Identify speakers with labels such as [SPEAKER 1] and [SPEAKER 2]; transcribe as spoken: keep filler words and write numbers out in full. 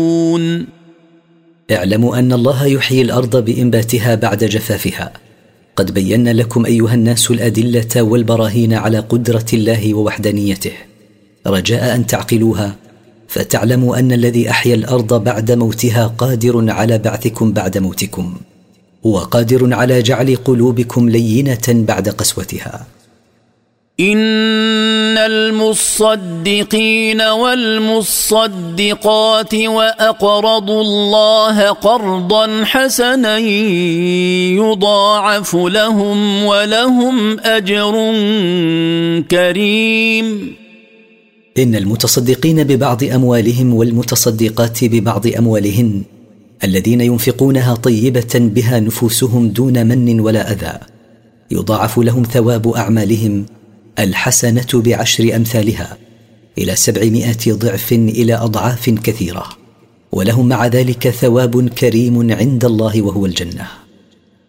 [SPEAKER 1] اعلموا أن الله يحيي الأرض بإنباتها بعد جفافها. قد بينا لكم أيها الناس الأدلة والبراهين على قدرة الله ووحدانيته، رجاء أن تعقلوها فتعلموا أن الذي أحيا الأرض بعد موتها قادر على بعثكم بعد موتكم، وقادر على جعل قلوبكم لينة بعد قسوتها.
[SPEAKER 2] إن المصدقين والمصدقات وأقرضوا الله قرضا حسنا يضاعف لهم ولهم أجر كريم.
[SPEAKER 1] إن المتصدقين ببعض أموالهم والمتصدقات ببعض أموالهن الذين ينفقونها طيبة بها نفوسهم دون من ولا أذى يضاعف لهم ثواب أعمالهم الحسنة بعشر أمثالها إلى سبعمائة ضعف إلى أضعاف كثيرة، ولهم مع ذلك ثواب كريم عند الله وهو الجنة.